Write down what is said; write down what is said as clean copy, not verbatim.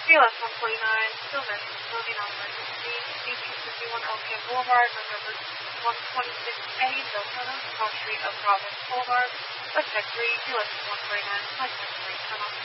BLS 149, still missing, building on emergency, 1851 LPM Boulevard, November 126A, Daytona, cross street of Providence Boulevard, West Tech 3, BLS 149, West Tech 3, tunnel.